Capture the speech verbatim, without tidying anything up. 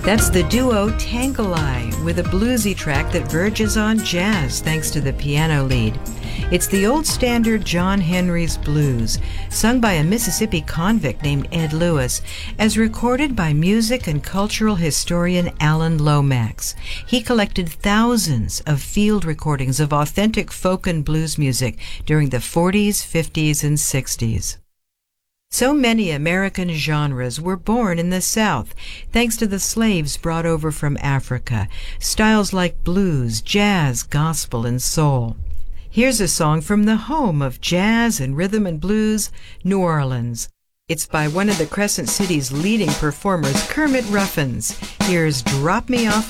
That's the duo Tangle-Eye with a bluesy track that verges on jazz thanks to the piano lead. It's the old standard John Henry's Blues, sung by a Mississippi convict named Ed Lewis, as recorded by music and cultural historian Alan Lomax. He collected thousands of field recordings of authentic folk and blues music during the forties, fifties, and sixties. So many American genres were born in the South, thanks to the slaves brought over from Africa, styles like blues, jazz, gospel, and soul. Here's a song from the home of jazz and rhythm and blues, New Orleans. It's by one of the Crescent City's leading performers, Kermit Ruffins. Here's Drop Me Off